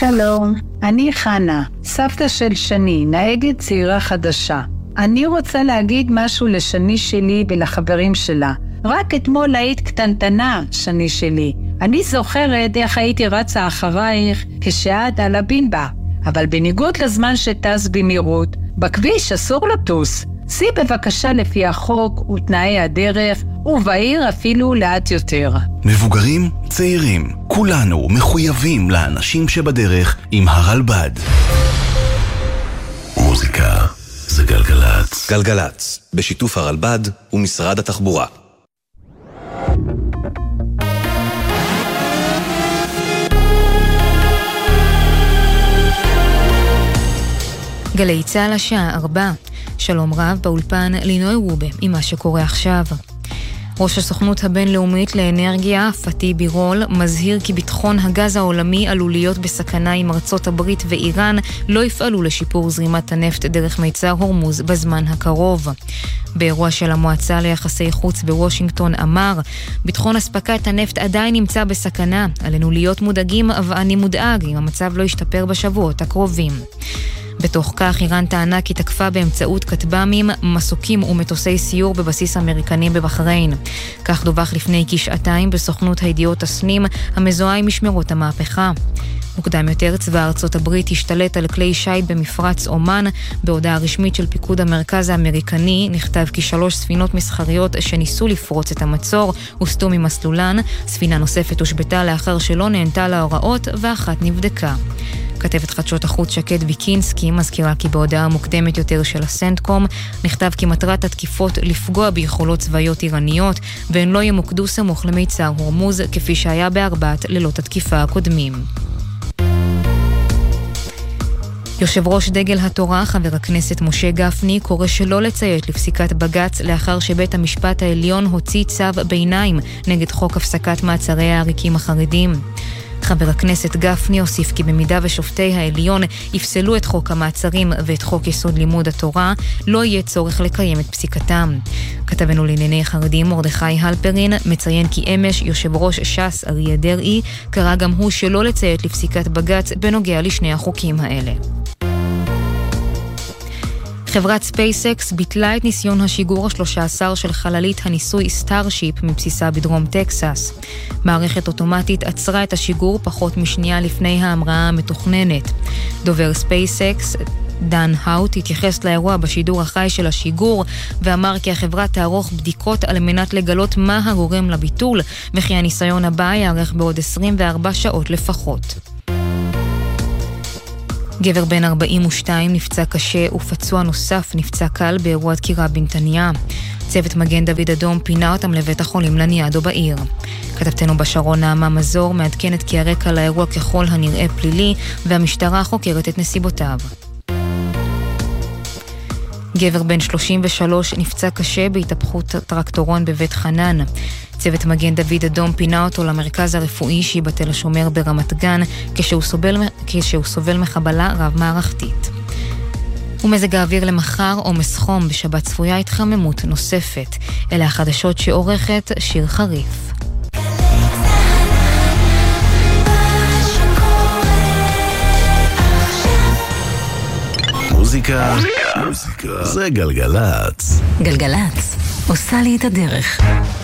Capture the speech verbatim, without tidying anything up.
שלום, אני חנה, סבתא של שני, נהגת צעירה חדשה. אני רוצה להגיד משהו לשני שלי ולחברים שלה. רק אתמול היית קטנטנה, שני שלי. אני זוכרת איך הייתי רצה אחרייך כשאת על הבינבה. אבל בניגוד לזמן שטס במהירות, בכביש אסור לטוס. סי בבקשה לפי החוק ותנאי הדרך, ובעיר אפילו לאט יותר. מבוגרים, צעירים, כולנו מחויבים לאנשים שבדרך עם הרלב"ד. מוזיקה זה גלגלץ. גלגלץ, בשיתוף הרלב"ד ומשרד התחבורה. גלי צהל השעה ארבע. שלום רב, באולפן לינוי רובה עם מה שקורה עכשיו. ראש הסוכנות הבינלאומית לאנרגיה, פתי בירול, מזהיר כי ביטחון הגז העולמי עלול להיות בסכנה עם ארצות הברית ואיראן לא יפעלו לשיפור זרימת הנפט דרך מיצר הורמוז בזמן הקרוב. באירוע של המועצה ליחסי חוץ בוושינגטון אמר, ביטחון אספקת הנפט עדיין נמצא בסכנה, עלינו להיות מודאגים, אבל אני מודאג אם המצב לא ישתפר בשבועות הקרובים. בתוך כך איראן טענה כי תקפה באמצעות כטב"מים, מסוקים ומטוסי סיור בבסיס אמריקני בבחריין. כך דווח לפני כשעתיים בסוכנות הידיעות הסנים המזוהה עם משמרות המהפכה. מוקדם יותר צבא ארצות הברית השתלט על כלי שייט במפרץ אומן. בהודעה רשמית של פיקוד המרכז האמריקני נכתב כי שלוש ספינות מסחריות שניסו לפרוץ את המצור הוסטו ממסלולן. ספינה נוספת הושבתה לאחר שלא נענתה להוראות ואחת נבדקה. כתבת חדשות החוץ שקד ויקינסקי מזכירה כי בהודעה מוקדמת יותר של הסנטקום נכתב כי מטרת התקיפות לפגוע ביכולות צבאיות איראניות והן לא ימוקדו סמוך למיצר הורמוז כפי שהיה בארבעת לילות התקיפה הקודמים. יושב ראש דגל התורה, חבר הכנסת משה גפני, קורא שלא לציית לפסיקת בג"ץ לאחר שבית המשפט העליון הוציא צו ביניים נגד חוק הפסקת מעצרי העריקים החרדים. חבר הכנסת גפני הוסיף כי במידה ושופטי העליון יפסלו את חוק המעצרים ואת חוק יסוד לימוד התורה, לא יהיה צורך לקיים את פסיקתם. כתבנו לענייני חרדים מרדכי הלפרין מציין כי אמש יושב ראש ש"ס אריה דרעי קרא גם הוא שלא לציית לפסיקת בג"ץ בנוגע לשני החוקים האלה. חברת ספייסקס ביטלה את ניסיון השיגור ה-שלושה עשר של חללית הניסוי סטארשיפ מבסיסה בדרום טקסס. מערכת אוטומטית עצרה את השיגור פחות משנייה לפני ההמראה המתוכננת. דובר ספייסקס, דן האוט, התייחס לאירוע בשידור החי של השיגור ואמר כי החברה תערוך בדיקות על מנת לגלות מה הגורם לביטול וכי הניסיון הבא יערך בעוד עשרים וארבע שעות לפחות. גבר בן ארבעים ושתיים נפצע קשה ופצוע נוסף נפצע קל באירוע דקירה בנתניה. צוות מגן דוד אדום פינה אותם לבית החולים לניאדו בעיר. כתבתנו בשרון נעמה מזור מעדכנת כי הרקע לאירוע ככל הנראה פלילי והמשטרה חוקרת את נסיבותיו. גבר בן שלושים ושלוש נפצע קשה בהתהפכות טרקטורון בבית חנן. צוות מגן דוד אדום פינה אותו למרכז הרפואי שהיא בתל השומר ברמת גן כשהוא סובל, כשהוא סובל מחבלה רב מערכתית. ומזג האוויר למחר עומס חום, בשבת צפויה התחממות נוספת. אלה החדשות שעורכת שיר חריף. מוזיקה, מוזיקה, זה גלגלץ. גלגלץ, עושה לי את הדרך.